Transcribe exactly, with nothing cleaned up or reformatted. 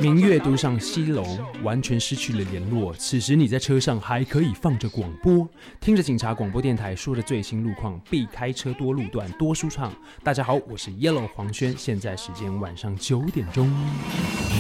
明月独上西楼，完全失去了联络。此时你在车上还可以放着广播，听着警察广播电台说的最新路况，避开车多路段，多舒畅。大家好，我是 Yellow 黄轩，现在时间晚上九点钟。